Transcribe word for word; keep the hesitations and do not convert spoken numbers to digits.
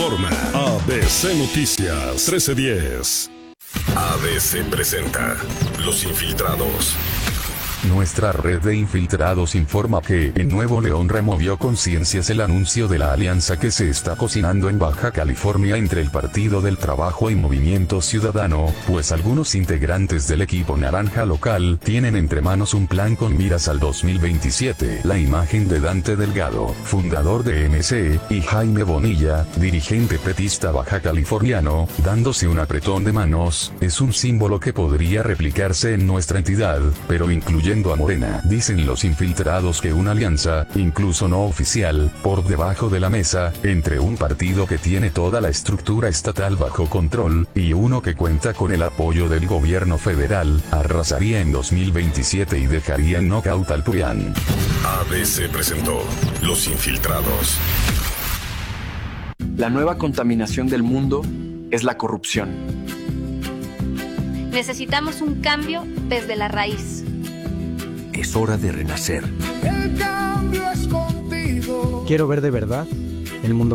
Forma A B C Noticias trece diez. A B C presenta Los Infiltrados. Nuestra red de infiltrados informa que en Nuevo León removió conciencias el anuncio de la alianza que se está cocinando en Baja California entre el Partido del Trabajo y Movimiento Ciudadano, pues algunos integrantes del equipo naranja local tienen entre manos un plan con miras al dos mil veintisiete. La imagen de Dante Delgado, fundador de M C, y Jaime Bonilla, dirigente petista baja californiano, dándose un apretón de manos, es un símbolo que podría replicarse en nuestra entidad, pero incluye a Morena. Dicen los infiltrados que una alianza, incluso no oficial, por debajo de la mesa, entre un partido que tiene toda la estructura estatal bajo control, y uno que cuenta con el apoyo del gobierno federal, arrasaría en dos mil veintisiete y dejaría en knockout al P R I A N. A B C presentó Los Infiltrados. La nueva contaminación del mundo es la corrupción. Necesitamos un cambio desde la raíz. Es hora de renacer. El cambio es contigo. Quiero ver de verdad el mundo